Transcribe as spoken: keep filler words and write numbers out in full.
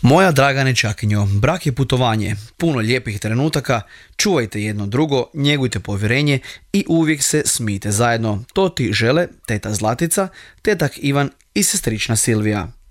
Moja draga nečakinjo, brak je putovanje, puno lijepih trenutaka, čuvajte jedno drugo, njegujte povjerenje i uvijek se smijte zajedno. To ti žele teta Zlatica, tetak Ivan i sestrična Silvija.